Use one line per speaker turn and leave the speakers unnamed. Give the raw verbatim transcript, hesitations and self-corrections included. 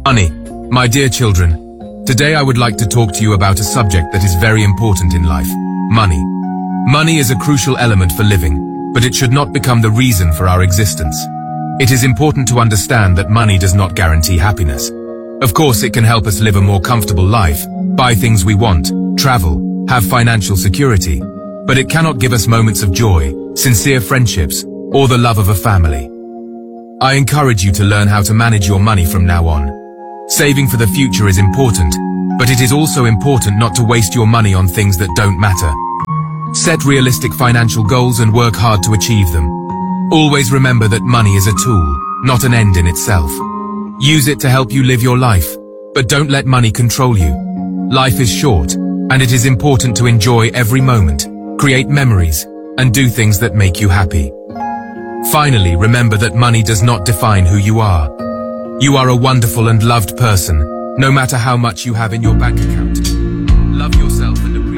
Money. My dear children, today I would like to talk to you about a subject that is very important in life. Money. Money is a crucial element for living, but it should not become the reason for our existence. It is important to understand that money does not guarantee happiness. Of course, it can help us live a more comfortable life, buy things we want, travel, have financial security, but it cannot give us moments of joy, sincere friendships, or the love of a family. I encourage you to learn how to manage your money from now on. Saving for the future is important, but it is also important not to waste your money on things that don't matter. Set realistic financial goals and work hard to achieve them. Always remember that money is a tool, not an end in itself. Use it to help you live your life, but don't let money control you. Life is short, and it is important to enjoy every moment, create memories, and do things that make you happy. Finally, remember that money does not define who you are. You are a wonderful and loved person, no matter how much you have in your bank account. Love yourself and